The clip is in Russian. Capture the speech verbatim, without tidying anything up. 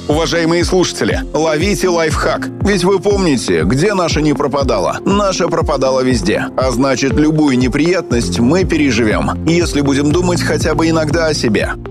Уважаемые слушатели, ловите лайфхак. Ведь вы помните, где наша не пропадала? Наша пропадала везде. А значит, любую неприятность мы переживем, если будем думать хотя бы иногда о себе.